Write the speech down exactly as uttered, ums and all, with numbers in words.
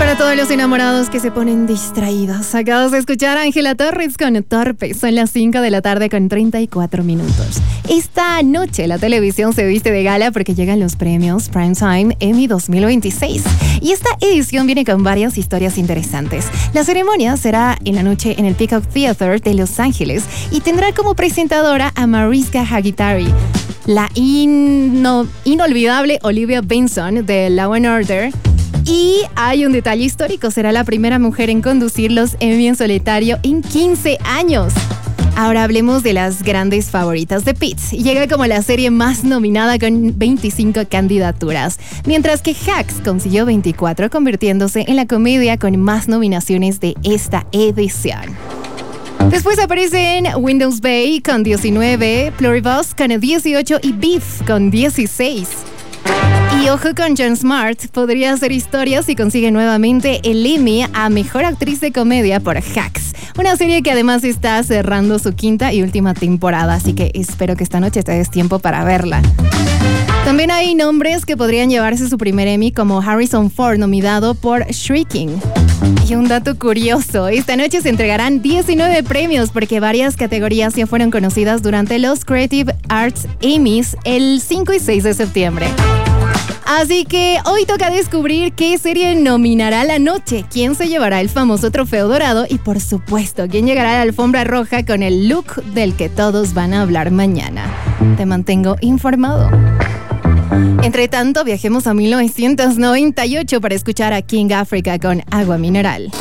Para todos los enamorados que se ponen distraídos, acabas de escuchar a Ángela Torres con Torpe. Son las cinco de la tarde con treinta y cuatro minutos. Esta noche la televisión se viste de gala porque llegan los premios Primetime Emmy dos mil veintiséis. Y esta edición viene con varias historias interesantes. La ceremonia será en la noche en el Peacock Theater de Los Ángeles y tendrá como presentadora a Mariska Hargitay, la inno- inolvidable Olivia Benson de Law and Order. Y hay un detalle histórico, será la primera mujer en conducir los Emmy en solitario en quince años. Ahora hablemos de las grandes favoritas de Pitts. Llega como la serie más nominada con veinticinco candidaturas, mientras que Hacks consiguió veinticuatro, convirtiéndose en la comedia con más nominaciones de esta edición. Después aparecen Windows Bay con diecinueve, Pluribus con dieciocho y Beef con dieciséis. Y ojo con Jon Smart, podría hacer historia si consigue nuevamente el Emmy a Mejor Actriz de Comedia por Hacks, una serie que además está cerrando su quinta y última temporada, así que espero que esta noche te des tiempo para verla. También hay nombres que podrían llevarse su primer Emmy, como Harrison Ford, nominado por Shrieking. Y un dato curioso, esta noche se entregarán diecinueve premios porque varias categorías ya fueron conocidas durante los Creative Arts Emmys el cinco y seis de septiembre. Así que hoy toca descubrir qué serie nominará la noche, quién se llevará el famoso trofeo dorado y, por supuesto, quién llegará a la alfombra roja con el look del que todos van a hablar mañana. Te mantengo informado. Entre tanto, viajemos a mil novecientos noventa y ocho para escuchar a King Africa con Agua Mineral.